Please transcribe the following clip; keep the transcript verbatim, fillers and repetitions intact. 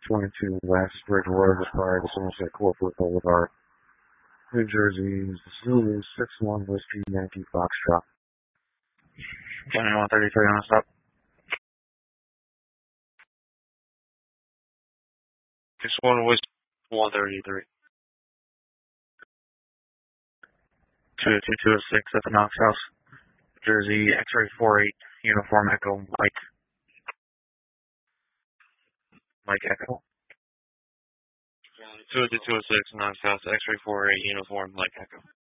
twenty-two West Bridgewater Park, Somerset Corporate Boulevard, New Jersey, Zulu six one Whiskey Yankee Foxtrot. twenty-one thirty-three on the stop. Just one Whiskey one thirty-three. two two two six at the Knox House, Jersey, X-ray four eight, Uniform Echo, Mike. Mike Echo. two two two six, Knox House, X-ray four eight, Uniform, Mike Echo.